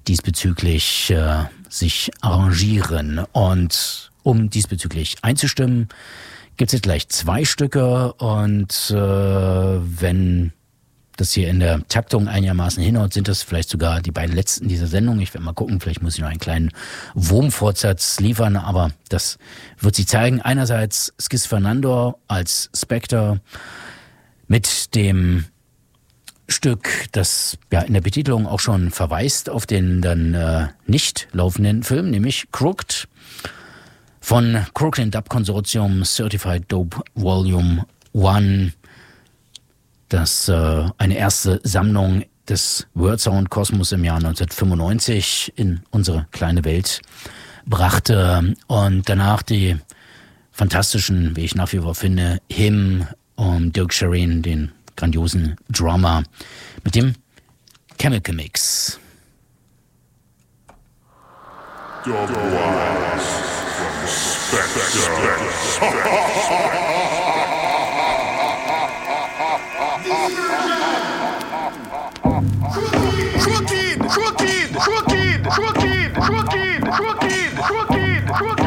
diesbezüglich sich arrangieren. Und um diesbezüglich einzustimmen, gibt es jetzt gleich 2 Stücke. Und wenn das hier in der Taktung einigermaßen hinhaut, sind das vielleicht sogar die beiden letzten dieser Sendung. Ich werde mal gucken, vielleicht muss ich noch einen kleinen Wurmfortsatz liefern, aber das wird sich zeigen. Einerseits Skis Fernando als Spectre mit dem Stück, das ja in der Betitelung auch schon verweist auf den dann nicht laufenden Film, nämlich Crooked von Crooked Dub Consortium Certified Dope Volume 1. Das eine erste Sammlung des Word Sound Kosmos im Jahr 1995 in unsere kleine Welt brachte. Und danach die fantastischen, wie ich nach wie vor finde, Him und Dirk Sherrin, den grandiosen Drummer, mit dem Chemical Mix. Crooked!